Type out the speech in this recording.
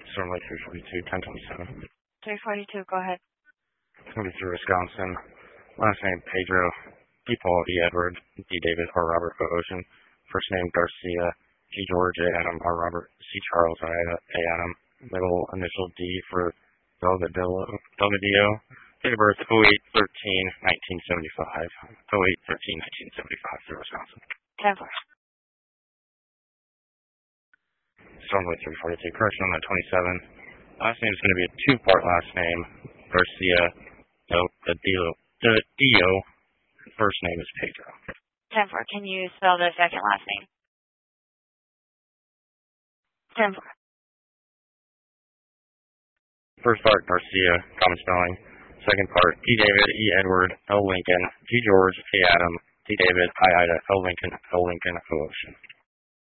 Stormlight 342, 1027. 342, go ahead. It's going to be through Wisconsin. Last name Pedro, D. Paul, E. Edward, D. David, R. Robert, O. Ocean. First name Garcia, G. George, A. Adam, R. Robert, C. Charles, I. A. Adam. Middle initial D for Delgadillo. Date of birth 08/13/1975. 08/13/1975 through Wisconsin. 10-4. Stormlight 342. Correction on that 27. Last name is going to be a two-part last name. Garcia, Delgadillo. First name is Pedro. 10-4. Can you spell the second last name? 10-4. First part, Garcia, common spelling. Second part, D. David, E. Edward, L. Lincoln, G. George, A. Adam, D. David, I. Ida, L. Lincoln, O. Ocean.